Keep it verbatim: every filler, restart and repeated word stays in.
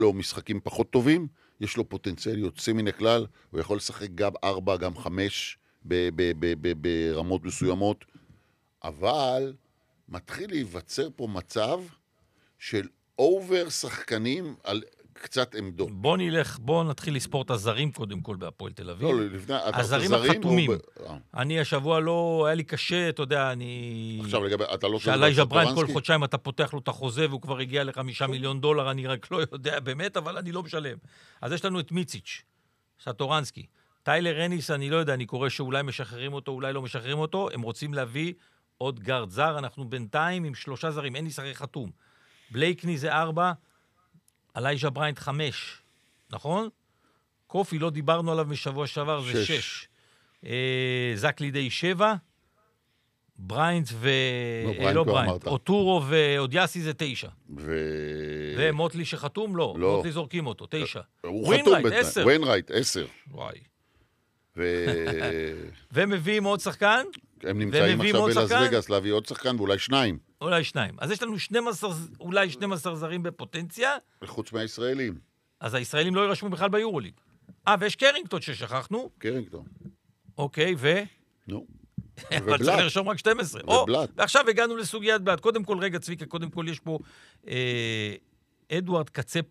לו משחקים פחות טובים, יש לו פוטנציאל יוצא מן הכלל, הוא יכול לשחק גם ארבע, גם חמש, ב- ב- ב- ב- ברמות מסוימות, אבל מתחיל להיווצר פה מצב של אובר שחקנים על קצת עמדות. בוא נלך, בוא נתחיל לספור את הזרים קודם כל בהפועל תל אביב. לא, לפני, הזרים החתומים. אני השבוע לא, היה לי קשה, אתה יודע, אני... עכשיו לגבי, אתה לא... שעלי ז'בריין כל חודשיים אתה פותח לו את החוזה, והוא כבר הגיע לחמישה מיליון דולר, אני רק לא יודע באמת, אבל אני לא משלם. אז יש לנו את מיציץ', סטורנסקי. טיילר רניס, אני לא יודע, אני קורא שאולי משחררים אותו, אולי לא משחררים אותו, הם רוצים להביא עוד גארד זר, אנחנו בינתיים עם שלושה זרים, אין לי שחק חתום. בלייקני זה ארבע, עלי ז'בריין חמש, נכון? קופי, לא דיברנו עליו משבוע שעבר, זה שש. שש. אה, זק לידי שבע, בריינט ו... לא, בריינט לא כבר בריינט, אמרת. אוטורו ואודיאסי זה תשע. ו... ומוטלי שחתום? לא. לא. מוטלי זורקים אותו, תשע. הוא ווינרייט, חתום בינתיים. עשר. ווינרייט, עשר. וואי. ו... ומביאים עוד שחקן? הם נמצאים ומביאים עכשיו עוד בלאס שחקן? וגאס להביא עוד שחקן ואולי שניים. אולי שניים. אז יש לנו שנים עשר, אולי שנים עשר זרים בפוטנציה, חוץ מהישראלים. אז הישראלים לא יירשמו בכלל ביורוליג. אה, ויש קרינגטון ששכחנו. קרינגטון. אוקיי, ו... נו. אבל צריך לרשום רק שתים עשרה. ובלאט. או, ועכשיו הגענו לסוגיית בלאט. קודם כל, רגע, צביקה, קודם כל יש פה אה, אדוארד קצפו,